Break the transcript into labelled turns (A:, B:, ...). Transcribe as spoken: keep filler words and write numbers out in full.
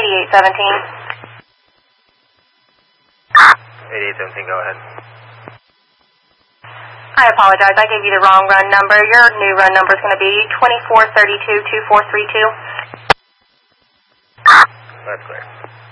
A: eighty-eight seventeen.
B: eighty-eight seventeen, go ahead.
A: I apologize, I gave you the wrong run number. Your new run number is going to be twenty-four thirty-two two four three two.
B: That's clear.